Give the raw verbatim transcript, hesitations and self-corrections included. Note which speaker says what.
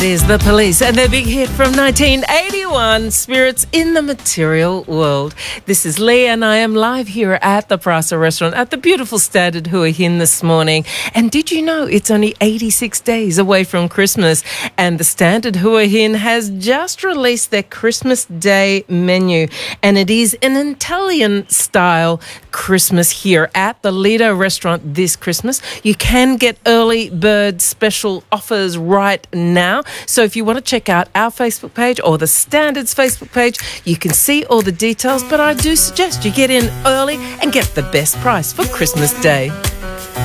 Speaker 1: There's The Police and their big hit from nineteen eighty-one, Spirits in the Material World. This is Lee and I am live here at the Prasa Restaurant at the beautiful Standard Hua Hin this morning. And did you know it's only eighty-six days away from Christmas, and the Standard Hua Hin has just released their Christmas Day menu, and it is an Italian-style Christmas here at the Lido Restaurant this Christmas. You can get early bird special offers right now. So if you want to check out our Facebook page or the Standard's Facebook page, you can see all the details, but I do suggest you get in early and get the best price for Christmas Day.